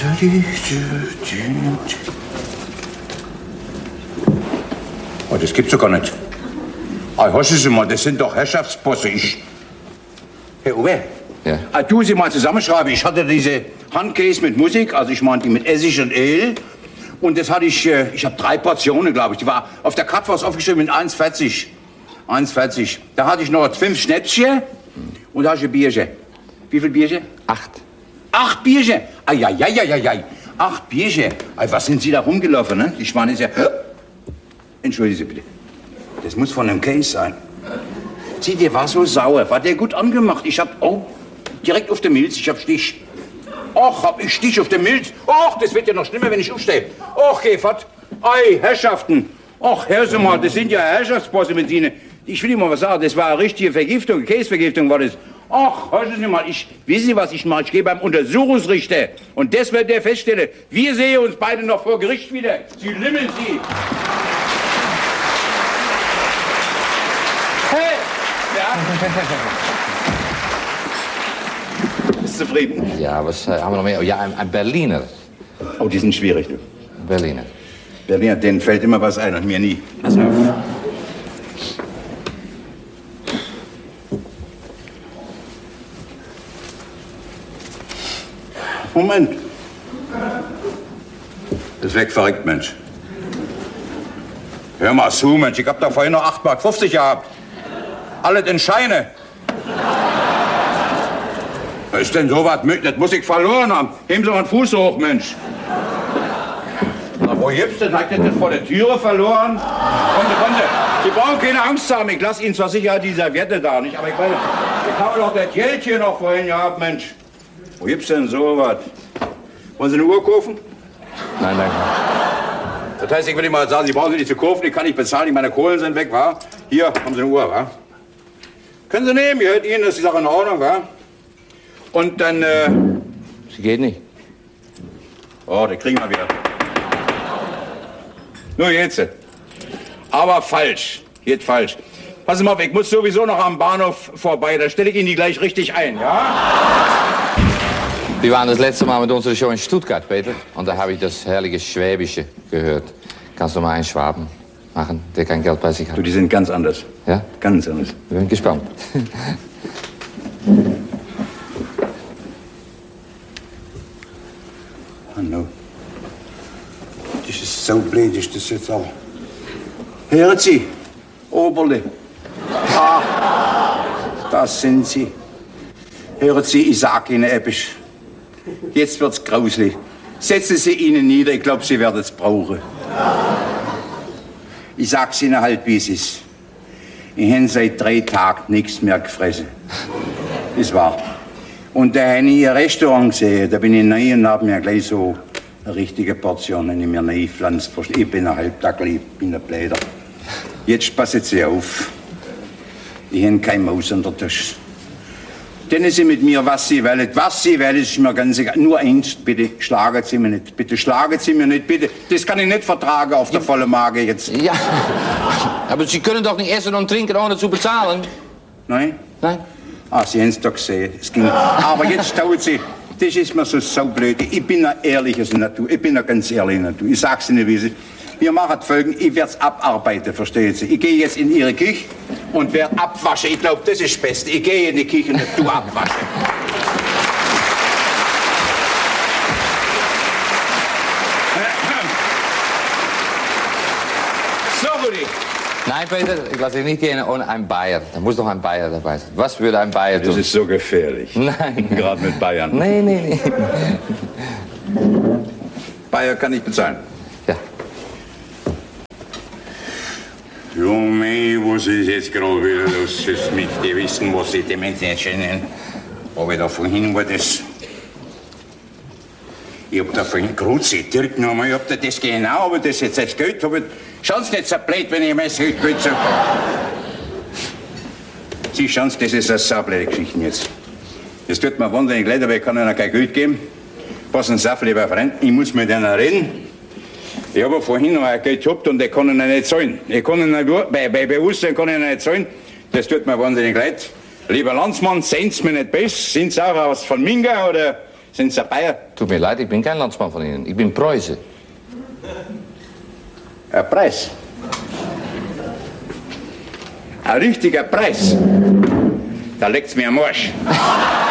Oh, das gibt's doch gar nicht. Ah, hören Sie mal, das sind doch Herrschaftsbosse. Herr Uwe? Ja? Du sie mal zusammenschreiben. Ich hatte diese Handcase mit Musik, also ich meine die mit Essig und Öl. Und das hatte ich habe 3 Portionen, glaube ich. Die war, auf der Karte war es aufgeschrieben mit 1,40. 1,40. Da hatte ich noch 5 Schnäpschen und da hatte ich ein Bierchen. Wie viel Bierchen? 8. 8 Bierchen? Eieieiei. 8 Bierchen. Was sind Sie da rumgelaufen, ne? Ich meine, das ist ja... Entschuldigen Sie bitte. Das muss von einem Case sein. Sieh, der war so sauer. War der gut angemacht? Ich hab... Oh, direkt auf der Milz. Ich hab Stich. Och, hab ich Stich auf der Milz. Och, das wird ja noch schlimmer, wenn ich aufstehe. Och, geh fort. Ei, Herrschaften. Och, hören Sie mal, das sind ja Herrschaftsbosse mit Ihnen. Ich will Ihnen mal was sagen. Das war eine richtige Vergiftung. Käsevergiftung war das. Ach, hören Sie mal, wissen Sie, was ich mache? Ich gehe beim Untersuchungsrichter. Und das wird der feststellen. Wir sehen uns beide noch vor Gericht wieder. Sie limmeln Sie. Hey! Ja? Bist du zufrieden? Ja, was haben wir noch mehr? Ja, ein Berliner. Oh, die sind schwierig, du. Berliner. Berliner, denen fällt immer was ein und mir nie. Pass auf. Moment. Das ist wegverreckt, Mensch. Hör mal zu, Mensch. Ich hab da vorhin noch 8,50 Mark gehabt. Alles in Scheine. Was ist denn so was möglich? Das muss ich verloren haben. Heben Sie mal den Fuß hoch, Mensch. Na, wo gibt's denn? Hat ihr das vor der Türe verloren? Kommen Sie. Sie brauchen keine Angst haben. Ich lasse Ihnen zwar sicher die Serviette da nicht, aber ich meine, ich habe doch das Geld hier noch vorhin gehabt, Mensch. Wo gibt's denn so was? Wollen Sie eine Uhr kaufen? Nein, danke. Das heißt, ich will Ihnen mal sagen, Sie brauchen sie nicht zu kaufen, die kann ich bezahlen, meine Kohlen sind weg, wa? Hier, haben Sie eine Uhr, wa? Können Sie nehmen, gehört Ihnen, ist die Sache in Ordnung, wa? Und dann, Sie geht nicht. Oh, die kriegen wir wieder. Nur jetzt. Aber falsch. Geht falsch. Passen Sie mal auf, ich muss sowieso noch am Bahnhof vorbei, da stelle ich Ihnen die gleich richtig ein, ja? Wir waren das letzte Mal mit unserer Show in Stuttgart, Peter. Und da habe ich das herrliche Schwäbische gehört. Kannst du mal einen Schwaben machen, der kein Geld bei sich hat? Du, die sind ganz anders. Ja? Ganz anders. Ich bin gespannt. Hallo. Das ist so blöd, ist das jetzt auch. Hören Sie, Oberle. Ah, das sind Sie. Hören Sie, ich sag Ihnen etwas. Jetzt wird's grauslich. Setzen Sie Ihnen nieder, ich glaube, Sie werden es brauchen. Ich sag's Ihnen halt, wie es ist. Ich habe seit 3 Tagen nichts mehr gefressen. Das war. Und da habe ich ein Restaurant gesehen, da bin ich rein und habe mir gleich so eine richtige Portion in mir reingepflanzt. Ich bin ein Halbdackel, ich bin ein Bläder. Jetzt passen Sie auf. Ich habe kein Maus an der Tasche. Denn Sie mit mir, was Sie wollen. Was Sie wollen, ist mir ganz egal. Nur eins, bitte schlagen Sie mir nicht. Bitte schlagen Sie mir nicht, bitte. Das kann ich nicht vertragen auf der vollen Magen jetzt. Ja, aber Sie können doch nicht essen und trinken, ohne zu bezahlen. Nein? Nein? Ah, Sie haben es doch gesehen. Es ging. Aber jetzt schauen Sie, das ist mir so saublöd. Ich bin eine ehrliche Natur. Ich bin eine ganz ehrliche Natur. Ich sag's Ihnen, wie es ist. Wir machen Folgendes, ich werde es abarbeiten, verstehen Sie? Ich gehe jetzt in Ihre Küche und werde abwaschen. Ich glaube, das ist das Beste. Ich gehe in die Küche und du abwaschen. So, Rudi. Nein, Peter, ich lasse dich nicht gehen ohne einen Bayer. Da muss doch ein Bayer dabei sein. Was würde ein Bayer tun? Das ist so gefährlich. Nein. Gerade mit Bayern. Nee. Bayer kann ich bezahlen. Ja. Junge, was ist jetzt gerade wieder los mit dir wissen, was ich dem jetzt nicht nennen? Aber da vorhin war das. Ich hab da vorhin Grüezi, Dirk nochmal, ich hab da das genau, aber das jetzt als Geld hab ich. Schauen Sie nicht so blöd, wenn ich mein Geld so. Sie schauen Sie, das ist eine saublöde Geschichte jetzt. Das tut mir wahnsinnig leid, aber ich kann Ihnen kein Geld geben. Passen Sie auf, lieber Freund, ich muss mit Ihnen reden. Ich habe vorhin noch ein Geld gehabt und ich kann Ihnen nicht zahlen. Ich kann Ihnen bei Bewusstsein kann ich Ihnen nicht zahlen. Das tut mir wahnsinnig leid. Lieber Landsmann, sehen Sie mich nicht besser? Sind Sie auch aus von Minga oder Sind Sie ein Bayer? Tut mir leid, ich bin kein Landsmann von Ihnen. Ich bin Preuße. Ein Preis. Ein richtiger Preis. Da leckt's mir am Arsch.